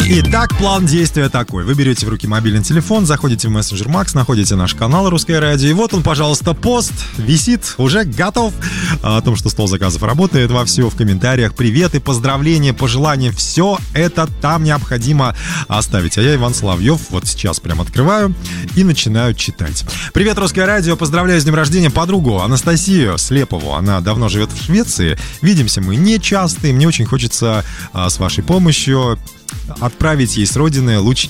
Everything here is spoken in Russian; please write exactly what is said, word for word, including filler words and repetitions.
Итак, план действия такой. Вы берете в руки мобильный телефон, заходите в мессенджер Макс, находите наш канал «Русское радио», и вот он, пожалуйста, пост висит, уже готов, о том, что стол заказов работает вовсю, в комментариях приветы, поздравления, пожелания, все это там необходимо оставить. А я, Иван Соловьев, вот сейчас прям открываю и начинаю читать. Привет, «Русское радио», поздравляю с днем рождения подругу Анастасию Слепову, она давно живет в Швеции, видимся мы нечасто, и мне очень хочется а, с вашей помощью отправить ей с родины лучики